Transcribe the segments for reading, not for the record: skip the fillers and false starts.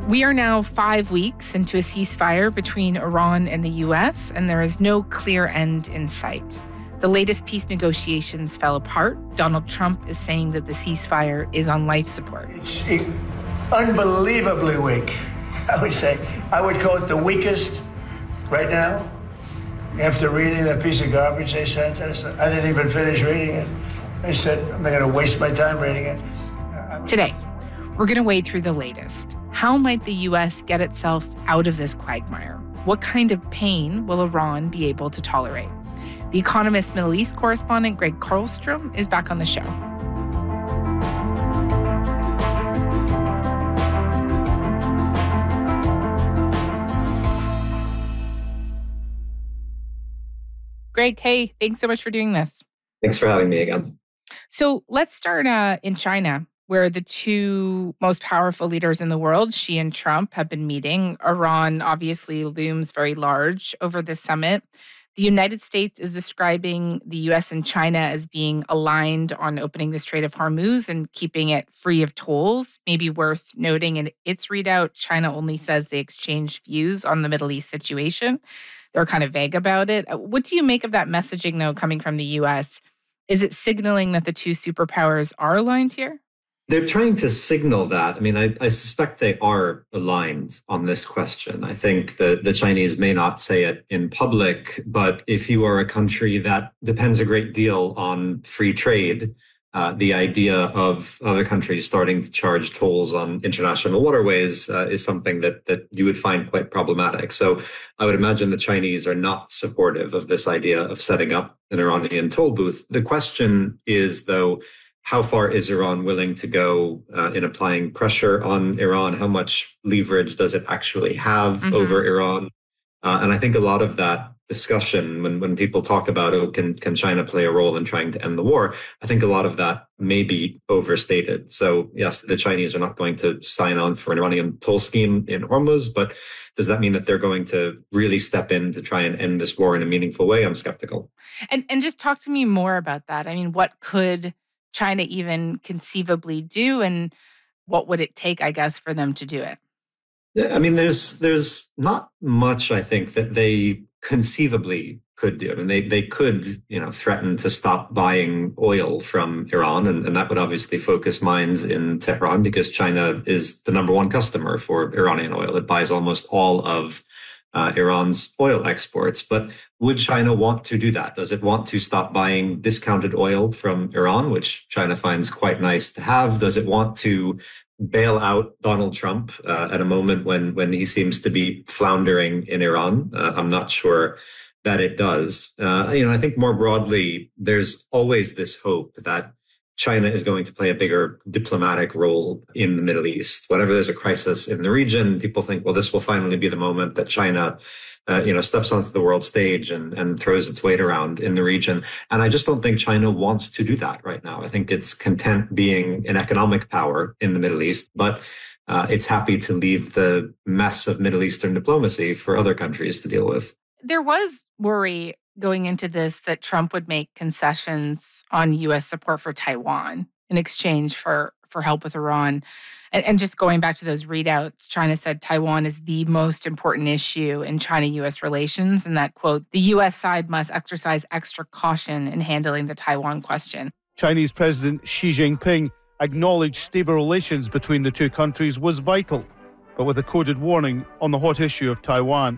We are now 5 weeks into a ceasefire between Iran and the U.S., and there is no clear end in sight. The latest peace negotiations fell apart. Donald Trump is saying that the ceasefire is on life support. It's unbelievably weak, I would say. I would call it the weakest right now. After reading that piece of garbage they sent us, I didn't even finish reading it. I said, I'm not going to waste my time reading it. Today, we're going to wade through the latest. How might the U.S. get itself out of this quagmire? What kind of pain will Iran be able to tolerate? The Economist Middle East correspondent Greg Karlstrom is back on the show. Greg, hey, thanks so much for doing this. Thanks for having me again. So let's start in China, where the two most powerful leaders in the world, Xi and Trump, have been meeting. Iran obviously looms very large over this summit. The United States is describing the U.S. and China as being aligned on opening the Strait of Hormuz and keeping it free of tolls. Maybe worth noting in its readout, China only says they exchanged views on the Middle East situation. They're kind of vague about it. What do you make of that messaging, though, coming from the U.S.? Is it signaling that the two superpowers are aligned here? They're trying to signal that. I mean, I suspect they are aligned on this question. I think the Chinese may not say it in public, but if you are a country that depends a great deal on free trade, the idea of other countries starting to charge tolls on international waterways is something that you would find quite problematic. So I would imagine the Chinese are not supportive of this idea of setting up an Iranian toll booth. The question is, though, how far is Iran willing to go in applying pressure on Iran? How much leverage does it actually have over Iran? And I think a lot of that discussion, when people talk about, oh, can China play a role in trying to end the war? I think a lot of that may be overstated. So yes, the Chinese are not going to sign on for an Iranian toll scheme in Hormuz, but does that mean that they're going to really step in to try and end this war in a meaningful way? I'm skeptical. And just talk to me more about that. I mean, what could China even conceivably do, and what would it take, I guess, for them to do it? Yeah, I mean, there's not much, I think, that they conceivably could do. I mean, they could, threaten to stop buying oil from Iran, and that would obviously focus minds in Tehran because China is the number one customer for Iranian oil. It buys almost all of Iran's oil exports. But would China want to do that? Does it want to stop buying discounted oil from Iran, which China finds quite nice to have? Does it want to bail out Donald Trump at a moment when he seems to be floundering in Iran? I'm not sure that it does. I think more broadly, there's always this hope that China is going to play a bigger diplomatic role in the Middle East. Whenever there's a crisis in the region, people think, well, this will finally be the moment that China, steps onto the world stage and throws its weight around in the region. And I just don't think China wants to do that right now. I think it's content being an economic power in the Middle East, but it's happy to leave the mess of Middle Eastern diplomacy for other countries to deal with. There was worry going into this that Trump would make concessions on U.S. support for Taiwan in exchange for help with Iran. And just going back to those readouts, China said Taiwan is the most important issue in China-U.S. relations, and that, quote, the U.S. side must exercise extra caution in handling the Taiwan question. Chinese President Xi Jinping acknowledged stable relations between the two countries was vital, but with a coded warning on the hot issue of Taiwan.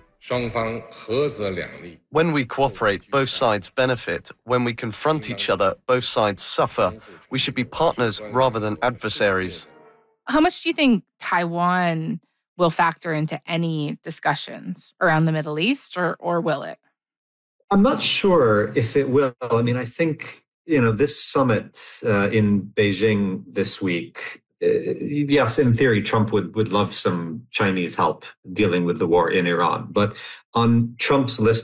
When we cooperate, both sides benefit. When we confront each other, both sides suffer. We should be partners rather than adversaries. How much do you think Taiwan will factor into any discussions around the Middle East, or will it? I'm not sure if it will. I mean, I think, this summit in Beijing this week, yes, in theory, Trump would love some Chinese help dealing with the war in Iran. But on Trump's list